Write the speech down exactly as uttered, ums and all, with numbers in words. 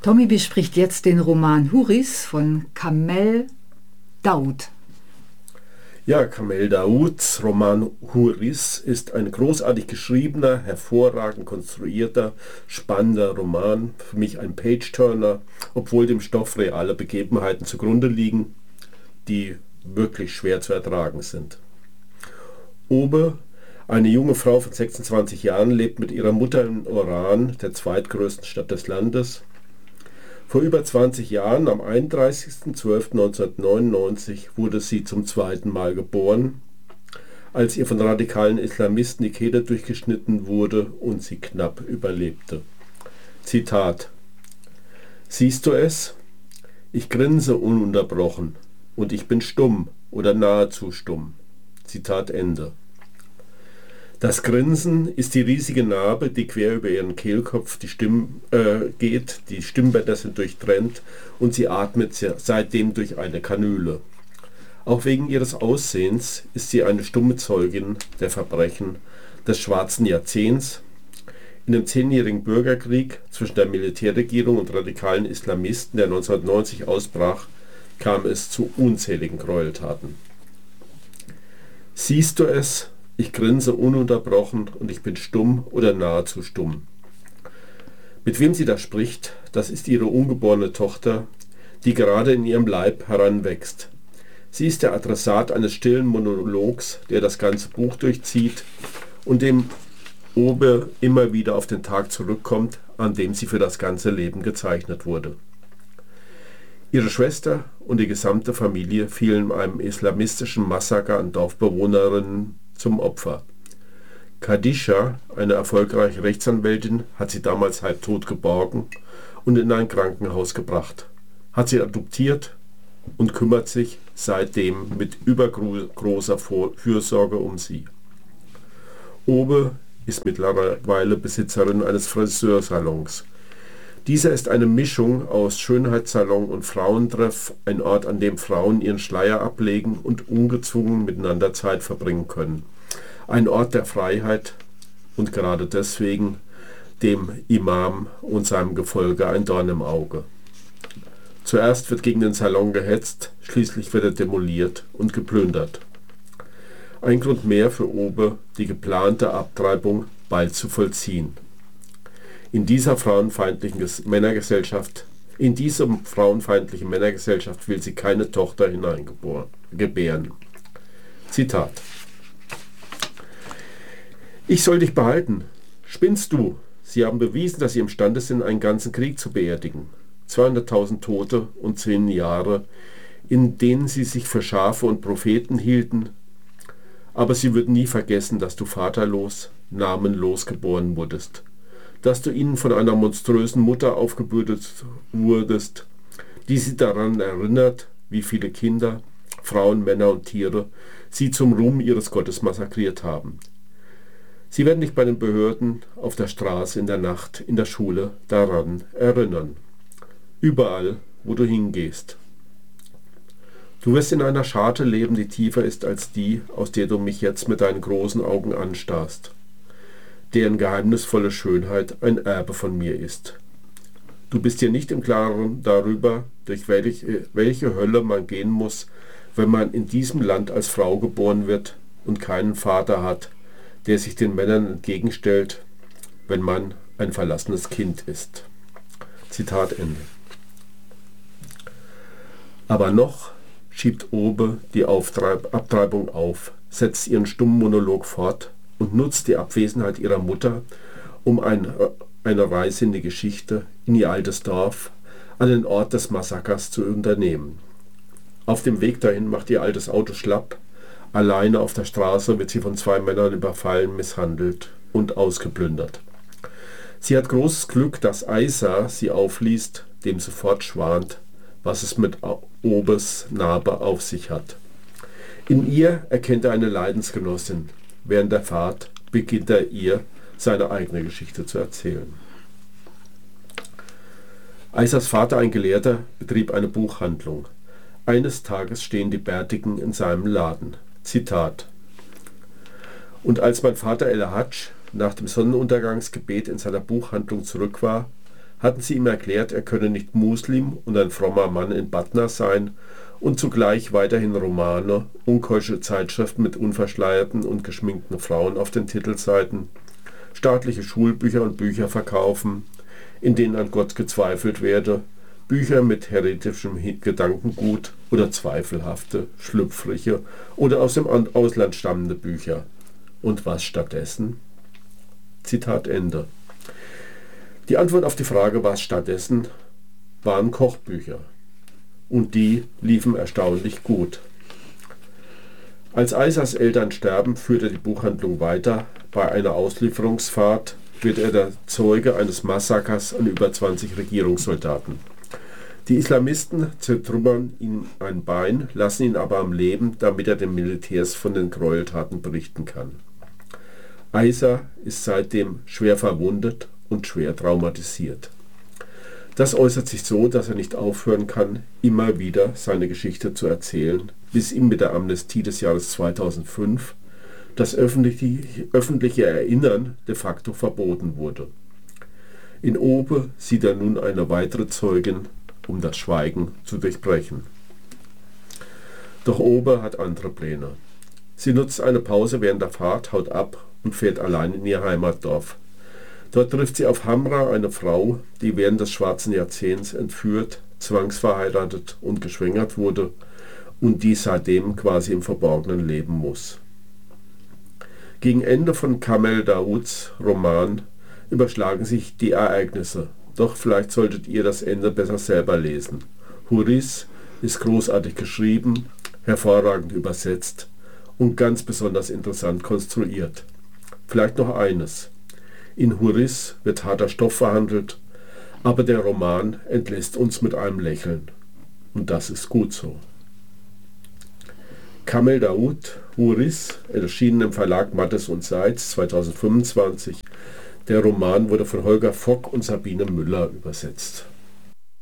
Tommy bespricht jetzt den Roman Houris von Kamel Daoud. Ja, Kamel Daouds Roman Houris ist ein großartig geschriebener, hervorragend konstruierter, spannender Roman. Für mich ein Page-Turner, obwohl dem Stoff reale Begebenheiten zugrunde liegen, die wirklich schwer zu ertragen sind. Obe, eine junge Frau von sechsundzwanzig Jahren, lebt mit ihrer Mutter in Oran, der zweitgrößten Stadt des Landes. Vor über zwanzig Jahren, am einunddreißigsten zwölften neunzehnhundertneunundneunzig, wurde sie zum zweiten Mal geboren, als ihr von radikalen Islamisten die Kehle durchgeschnitten wurde und sie knapp überlebte. Zitat: Siehst du es? Ich grinse ununterbrochen und ich bin stumm oder nahezu stumm. Zitat Ende. Das Grinsen ist die riesige Narbe, die quer über ihren Kehlkopf die Stimm, äh, geht, die Stimmbänder sind durchtrennt und sie atmet seitdem durch eine Kanüle. Auch wegen ihres Aussehens ist sie eine stumme Zeugin der Verbrechen des schwarzen Jahrzehnts. In dem zehnjährigen Bürgerkrieg zwischen der Militärregierung und radikalen Islamisten, der neunzehnhundertneunzig ausbrach, kam es zu unzähligen Gräueltaten. Siehst du es? Ich grinse ununterbrochen und ich bin stumm oder nahezu stumm. Mit wem sie da spricht, das ist ihre ungeborene Tochter, die gerade in ihrem Leib heranwächst. Sie ist der Adressat eines stillen Monologs, der das ganze Buch durchzieht und dem Obe immer wieder auf den Tag zurückkommt, an dem sie für das ganze Leben gezeichnet wurde. Ihre Schwester und die gesamte Familie fielen einem islamistischen Massaker an Dorfbewohnerinnen zum Opfer. Khadija, eine erfolgreiche Rechtsanwältin, hat sie damals halbtot geborgen und in ein Krankenhaus gebracht, hat sie adoptiert und kümmert sich seitdem mit übergroßer Fürsorge um sie. Obe ist mittlerweile Besitzerin eines Friseursalons. Dieser ist eine Mischung aus Schönheitssalon und Frauentreff, ein Ort, an dem Frauen ihren Schleier ablegen und ungezwungen miteinander Zeit verbringen können. Ein Ort der Freiheit und gerade deswegen dem Imam und seinem Gefolge ein Dorn im Auge. Zuerst wird gegen den Salon gehetzt, schließlich wird er demoliert und geplündert. Ein Grund mehr für Obe, die geplante Abtreibung bald zu vollziehen. In dieser frauenfeindlichen Männergesellschaft, in diese frauenfeindliche Männergesellschaft will sie keine Tochter hineingebären. Zitat: Ich soll dich behalten. Spinnst du? Sie haben bewiesen, dass sie imstande sind, einen ganzen Krieg zu beerdigen. zweihunderttausend Tote und zehn Jahre, in denen sie sich für Schafe und Propheten hielten. Aber sie würden nie vergessen, dass du vaterlos, namenlos geboren wurdest. Dass du ihnen von einer monströsen Mutter aufgebürdet wurdest, die sie daran erinnert, wie viele Kinder, Frauen, Männer und Tiere sie zum Ruhm ihres Gottes massakriert haben. Sie werden dich bei den Behörden, auf der Straße, in der Nacht, in der Schule daran erinnern. Überall, wo du hingehst. Du wirst in einer Scharte leben, die tiefer ist als die, aus der du mich jetzt mit deinen großen Augen anstarrst, deren geheimnisvolle Schönheit ein Erbe von mir ist. Du bist dir nicht im Klaren darüber, durch welche, welche Hölle man gehen muss, wenn man in diesem Land als Frau geboren wird und keinen Vater hat, der sich den Männern entgegenstellt, wenn man ein verlassenes Kind ist. Zitat Ende. Aber noch schiebt Obe die Auftreib- Abtreibung auf, setzt ihren stummen Monolog fort und nutzt die Abwesenheit ihrer Mutter, um ein, eine Reise in die Geschichte, in ihr altes Dorf, an den Ort des Massakers zu unternehmen. Auf dem Weg dahin macht ihr altes Auto schlapp, alleine auf der Straße wird sie von zwei Männern überfallen, misshandelt und ausgeplündert. Sie hat großes Glück, dass Aisa sie aufliest, dem sofort schwant, was es mit Obes Narbe auf sich hat. In ihr erkennt er eine Leidensgenossin. Während der Fahrt beginnt er ihr, seine eigene Geschichte zu erzählen. Aisas Vater, ein Gelehrter, betrieb eine Buchhandlung. Eines Tages stehen die Bärtigen in seinem Laden. Zitat: Und als mein Vater El Hadj nach dem Sonnenuntergangsgebet in seiner Buchhandlung zurück war, hatten sie ihm erklärt, er könne nicht Muslim und ein frommer Mann in Batna sein und zugleich weiterhin Romane, unkeusche Zeitschriften mit unverschleierten und geschminkten Frauen auf den Titelseiten, staatliche Schulbücher und Bücher verkaufen, in denen an Gott gezweifelt werde, Bücher mit heretischem Gedankengut oder zweifelhafte, schlüpfrige oder aus dem Ausland stammende Bücher. Und was stattdessen? Zitat Ende. Die Antwort auf die Frage, was stattdessen, waren Kochbücher. Und die liefen erstaunlich gut. Als Aisas Eltern sterben, führt er die Buchhandlung weiter. Bei einer Auslieferungsfahrt wird er der Zeuge eines Massakers an über zwanzig Regierungssoldaten. Die Islamisten zertrümmern ihm ein Bein, lassen ihn aber am Leben, damit er den Militärs von den Gräueltaten berichten kann. Aisa ist seitdem schwer verwundet und schwer traumatisiert. Das äußert sich so, dass er nicht aufhören kann, immer wieder seine Geschichte zu erzählen, bis ihm mit der Amnestie des Jahres zweitausendfünf das öffentliche, öffentliche Erinnern de facto verboten wurde. In Obe sieht er nun eine weitere Zeugin, um das Schweigen zu durchbrechen. Doch Obe hat andere Pläne. Sie nutzt eine Pause während der Fahrt, haut ab und fährt allein in ihr Heimatdorf. Dort trifft sie auf Hamra, eine Frau, die während des Schwarzen Jahrzehnts entführt, zwangsverheiratet und geschwängert wurde und die seitdem quasi im Verborgenen leben muss. Gegen Ende von Kamel Daouds Roman überschlagen sich die Ereignisse, doch vielleicht solltet ihr das Ende besser selber lesen. Houris ist großartig geschrieben, hervorragend übersetzt und ganz besonders interessant konstruiert. Vielleicht noch eines. In Houris wird harter Stoff verhandelt, aber der Roman entlässt uns mit einem Lächeln. Und das ist gut so. Kamel Daoud, Houris, erschienen im Verlag Mattes und Seitz zweitausendfünfundzwanzig. Der Roman wurde von Holger Fock und Sabine Müller übersetzt.